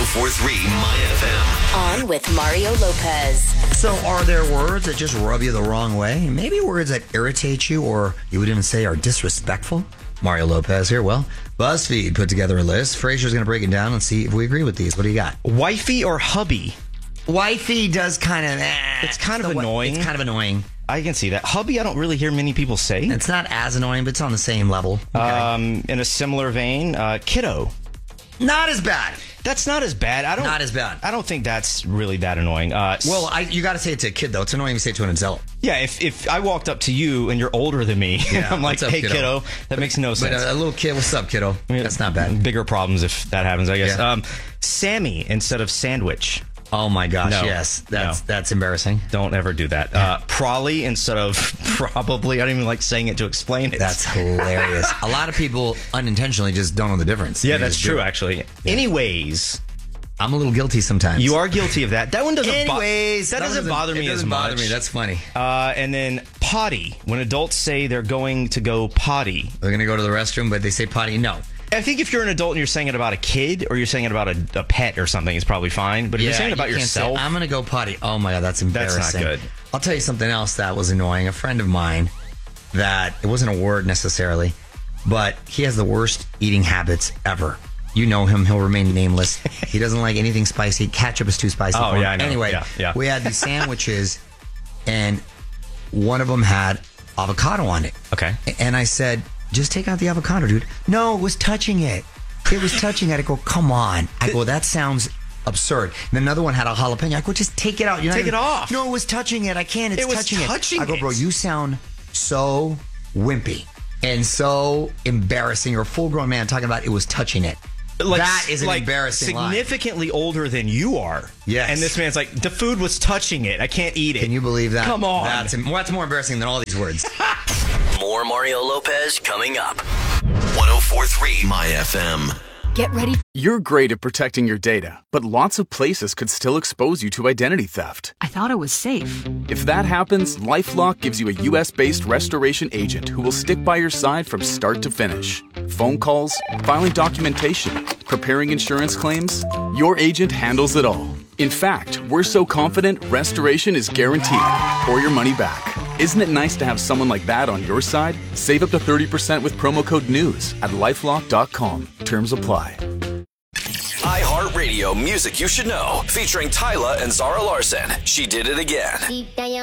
104.3 My FM. On with Mario Lopez. So are there words that just rub you the wrong way? Maybe words that irritate you or you would even say are disrespectful? Mario Lopez here. Well, BuzzFeed put together a list. Fraser's going to break it down and see if we agree with these. What do you got? Wifey or hubby? Wifey does kind of... It's kind of annoying. It's kind of annoying. I can see that. Hubby, I don't really hear many people say. It's not as annoying, but it's on the same level. Okay. In a similar vein, kiddo. Not as bad. That's not as bad. Not as bad. I don't think that's really that annoying. You got to say it to a kid, though. It's annoying to say it to an adult. Yeah, if I walked up to you and you're older than me, and I'm like, up, hey, kiddo, that makes no sense. But a little kid, what's up, kiddo? That's not bad. Bigger problems if that happens, I guess. Yeah. Sammy instead of sandwich. Oh, my gosh, No. yes. That's embarrassing. Don't ever do that. Probably instead of probably. I don't even like saying it to explain it. That's hilarious. A lot of people unintentionally just don't know the difference. Yeah, They that's just do true, it. actually. Yeah. Anyways, I'm a little guilty sometimes. you are guilty of that. That one doesn't that doesn't bother me it as doesn't much. bother me. That's funny. And then potty. When adults say they're going to go potty. They're going to go to the restroom, but they say potty. No. I think if you're an adult and you're saying it about a kid or you're saying it about a pet or something, it's probably fine. But if you're saying it about you can't say, yourself, I'm going to go potty. Oh, my God, that's embarrassing. That's not good. I'll tell you something else that was annoying. A friend of mine that, it wasn't a word necessarily, but he has the worst eating habits ever. You know him. He'll remain nameless. He doesn't like anything spicy. Ketchup is too spicy for him. Yeah, I know. Anyway, Yeah. we had these sandwiches, and one of them had avocado on it. Okay. And I said, just take out the avocado, dude. No, it was touching it. It was touching it. I go, come on. I go, that sounds absurd. And then another one had a jalapeno. I go, just take it out. Take it off. No, it was touching it. I can't. It's It was touching it. touching I go, bro, it. you sound so wimpy and so embarrassing. You're a full-grown man talking about it was touching it. That is an embarrassing lie. Significantly older than you are. Yes. And this man's like, the food was touching it. I can't eat it. Can you believe that? Come on. That's more embarrassing than all these words. More Mario Lopez coming up. 104.3 My FM. Get ready. You're great at protecting your data, but lots of places could still expose you to identity theft. I thought it was safe. If that happens, LifeLock gives you a U.S.-based restoration agent who will stick by your side from start to finish. Phone calls, filing documentation, preparing insurance claims. Your agent handles it all. In fact, we're so confident restoration is guaranteed or your money back. Isn't it nice to have someone like that on your side? Save up to 30% with promo code NEWS at LifeLock.com. Terms apply. iHeartRadio Music You Should Know, featuring Tyla and Zara Larson. She Did It Again.